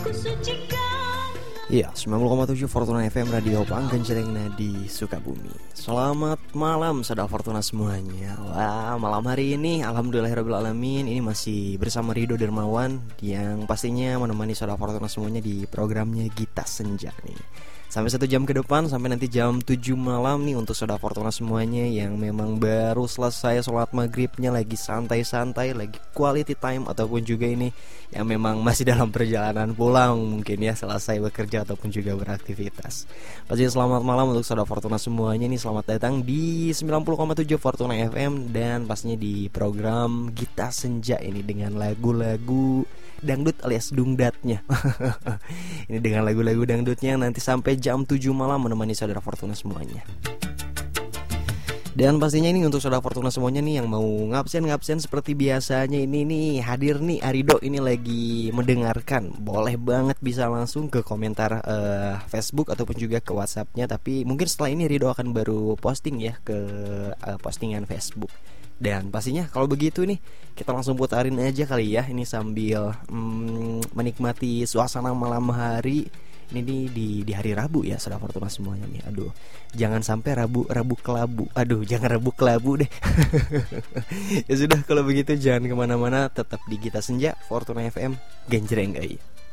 Iya, 90,7 Fortuna FM Radio Panggencereng di Sukabumi. Selamat malam saudara Fortuna semuanya. Wah, malam hari ini alhamdulillahirrabbilalamin, ini masih bersama Rido Dermawan yang pastinya menemani saudara Fortuna semuanya di programnya Gita Senja nih. Sampai 1 jam ke depan, sampai nanti jam 7 malam nih untuk saudara Fortuna semuanya yang memang baru selesai sholat maghribnya, lagi santai-santai, lagi quality time, ataupun juga ini yang memang masih dalam perjalanan pulang mungkin ya, selesai bekerja ataupun juga beraktivitas. Pastinya selamat malam untuk saudara Fortuna semuanya nih, selamat datang di 90,7 Fortuna FM dan pastinya di program Gita Senja ini dengan lagu-lagu dangdut alias dungdatnya. Ini dengan lagu-lagu dangdutnya nanti sampai jam 7 malam menemani saudara Fortuna semuanya. Dan pastinya ini untuk saudara Fortuna semuanya nih yang mau ngabsen seperti biasanya, ini nih hadir nih Arido ini lagi mendengarkan, boleh banget bisa langsung ke komentar Facebook ataupun juga ke WhatsAppnya. Tapi mungkin setelah ini Rido akan baru posting ya ke postingan Facebook. Dan pastinya kalau begitu nih kita langsung putarin aja kali ya, ini sambil menikmati suasana malam hari. Ini di hari Rabu ya saudara Fortuna semuanya nih. Aduh, jangan sampai Rabu kelabu. Aduh, jangan Rabu kelabu deh. Ya sudah, kalau begitu jangan kemana-mana, tetap di Gita Senja Fortuna FM Genjreng.